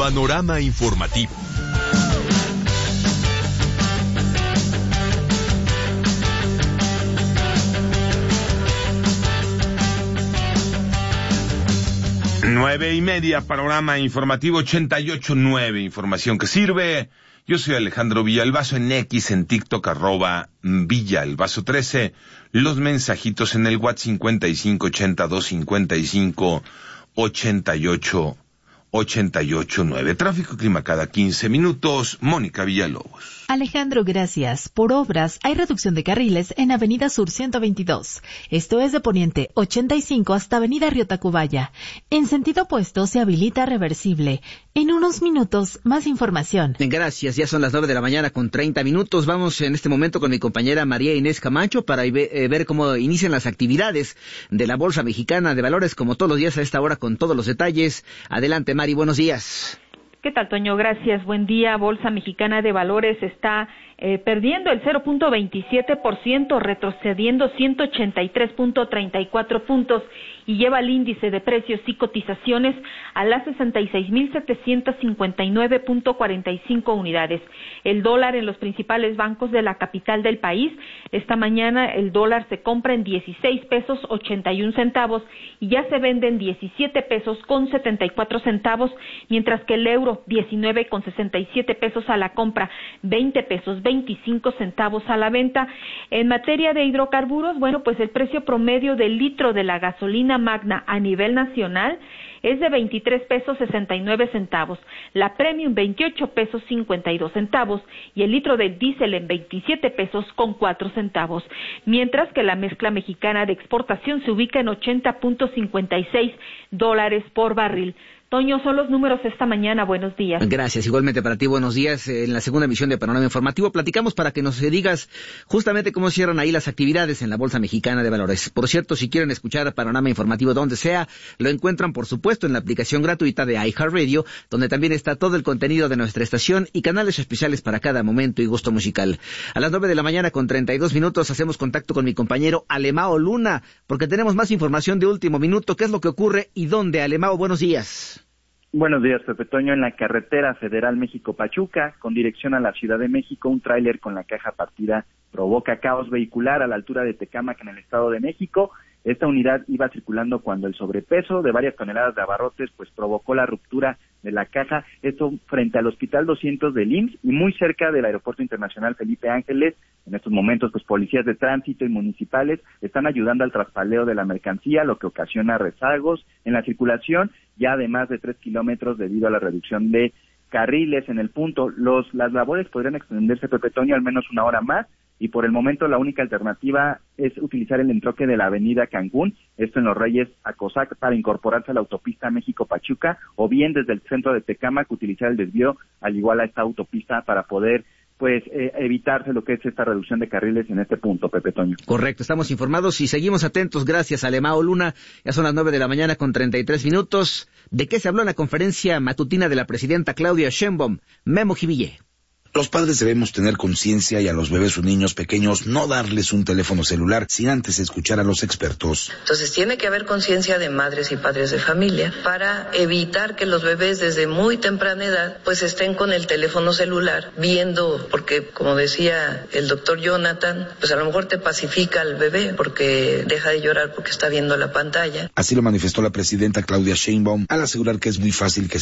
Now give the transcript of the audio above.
Panorama informativo. Nueve y media, Panorama informativo 88.9, información que sirve. Yo soy Alejandro Villalbazo, en X, en TikTok, @Villalbazo13. Los mensajitos en el WhatsApp 5582558889. Tráfico y clima cada 15 minutos. Mónica Villalobos. Alejandro, gracias. Por obras, hay reducción de carriles en Avenida Sur 122. Esto es de Poniente 85 hasta Avenida Río Tacubaya. En sentido opuesto se habilita reversible. En unos minutos, más información. Gracias, ya son las 9 de la mañana con 30 minutos. Vamos en este momento con mi compañera María Inés Camacho para ver cómo inician las actividades de la Bolsa Mexicana de Valores, como todos los días a esta hora, con todos los detalles. Adelante, Mari, buenos días. ¿Qué tal, Toño? Gracias. Buen día. Bolsa Mexicana de Valores está perdiendo el 0.27%, retrocediendo 183.34 puntos y lleva el índice de precios y cotizaciones a las 66.759.45 unidades. El dólar en los principales bancos de la capital del país, esta mañana el dólar se compra en 16 pesos 81 centavos y ya se vende en 17 pesos con 74 centavos, mientras que el euro 19 con 67 pesos a la compra, 20 pesos 25 centavos a la venta. En materia de hidrocarburos, bueno, pues el precio promedio del litro de la gasolina magna a nivel nacional es de 23 pesos 69 centavos, la premium 28 pesos 52 centavos y el litro del diésel en 27 pesos con 4 centavos, mientras que la mezcla mexicana de exportación se ubica en 80.56 dólares por barril. Toño, son los números esta mañana. Buenos días. Gracias, igualmente para ti, buenos días. En la segunda emisión de Panorama Informativo platicamos para que nos digas justamente cómo cierran ahí las actividades en la Bolsa Mexicana de Valores. Por cierto, si quieren escuchar Panorama Informativo donde sea, lo encuentran por supuesto en la aplicación gratuita de iHeartRadio, donde también está todo el contenido de nuestra estación y canales especiales para cada momento y gusto musical. A las 9 de la mañana con 32 minutos hacemos contacto con mi compañero Alemao Luna, porque tenemos más información de último minuto. ¿Qué es lo que ocurre y dónde? Alemao, buenos días. Buenos días, Pepe Toño. En la carretera federal México-Pachuca, con dirección a la Ciudad de México, un tráiler con la caja partida provoca caos vehicular a la altura de Tecámac, en el Estado de México. Esta unidad iba circulando cuando el sobrepeso de varias toneladas de abarrotes pues provocó la ruptura de la caja, esto frente al Hospital 200 del IMSS y muy cerca del Aeropuerto Internacional Felipe Ángeles. En estos momentos, pues policías de tránsito y municipales están ayudando al traspaleo de la mercancía, lo que ocasiona rezagos en la circulación, ya de más de 3 kilómetros debido a la reducción de carriles en el punto. Las labores podrían extenderse, Pepe Toño, al menos una hora más, y por el momento la única alternativa es utilizar el entronque de la avenida Cancún, esto en Los Reyes Acosac, para incorporarse a la autopista México-Pachuca, o bien desde el centro de Tecámac utilizar el desvío al igual a esta autopista para poder evitarse lo que es esta reducción de carriles en este punto, Pepe Toño. Correcto, estamos informados y seguimos atentos. Gracias, Alemao Luna. Ya son las 9 de la mañana con 33 minutos. ¿De qué se habló en la conferencia matutina de la presidenta Claudia Sheinbaum? Memo Jiville. Los padres debemos tener conciencia y a los bebés o niños pequeños no darles un teléfono celular sin antes escuchar a los expertos. Entonces tiene que haber conciencia de madres y padres de familia para evitar que los bebés desde muy temprana edad pues estén con el teléfono celular viendo, porque como decía el doctor Jonathan, pues a lo mejor te pacifica al bebé porque deja de llorar porque está viendo la pantalla. Así lo manifestó la presidenta Claudia Sheinbaum al asegurar que es muy fácil que